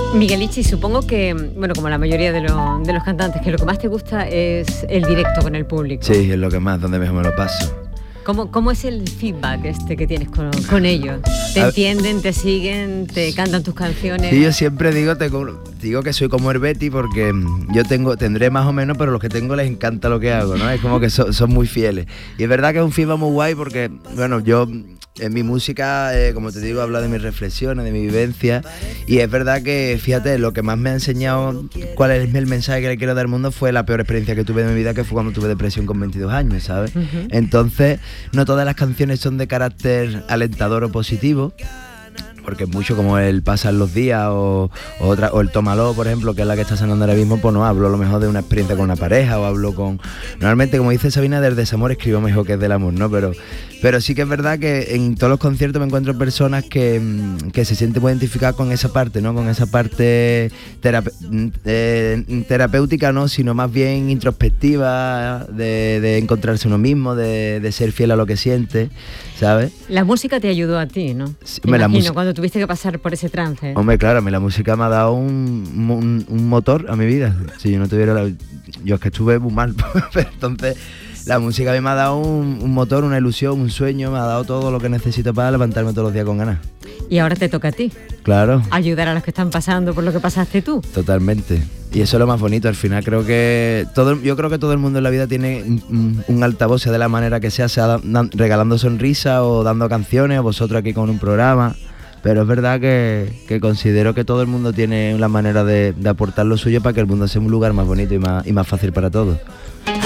Miguelichi, supongo que, bueno, como la mayoría de los cantantes, que lo que más te gusta es el directo con el público. Sí, es lo que más, donde mejor me lo paso. ¿Cómo es el feedback que tienes con ellos? ¿Te entienden, te siguen, te cantan tus canciones? Sí, yo siempre digo que soy como Herbeti porque yo tendré más o menos, pero los que tengo les encanta lo que hago, ¿no? Es como que son muy fieles. Y es verdad que es un feedback muy guay porque, bueno, yo en mi música, como te digo, hablo de mis reflexiones, de mi vivencia, y es verdad que, fíjate, lo que más me ha enseñado cuál es el mensaje que le quiero dar al mundo fue la peor experiencia que tuve de mi vida, que fue cuando tuve depresión con 22 años, ¿sabes? Uh-huh. Entonces, no todas las canciones son de carácter alentador o positivo, porque mucho como el Pasan los días o el Tómalo, por ejemplo, que es la que está sonando ahora mismo, pues no hablo a lo mejor de una experiencia con una pareja o hablo con... Normalmente, como dice Sabina, del desamor escribo mejor que del amor, ¿no? Pero sí que es verdad que en todos los conciertos me encuentro personas que se sienten muy identificadas con esa parte, ¿no? Con esa parte terapéutica, no, sino más bien introspectiva, de encontrarse uno mismo, de ser fiel a lo que siente, ¿sabes? La música te ayudó a ti, ¿no? Sí, cuando tuviste que pasar por ese trance. Hombre, claro, a mí la música me ha dado un motor a mi vida. Si yo no tuviera yo es que estuve muy mal, pero entonces la música a mí me ha dado un motor, una ilusión, un sueño, me ha dado todo lo que necesito para levantarme todos los días con ganas. Y ahora te toca a ti. Claro. Ayudar a los que están pasando por lo que pasaste tú. Totalmente. Y eso es lo más bonito. Al final yo creo que todo el mundo en la vida tiene un altavoz, sea de la manera que sea regalando sonrisas o dando canciones, o vosotros aquí con un programa. Pero es verdad que considero que todo el mundo tiene la manera de aportar lo suyo para que el mundo sea un lugar más bonito y más fácil para todos.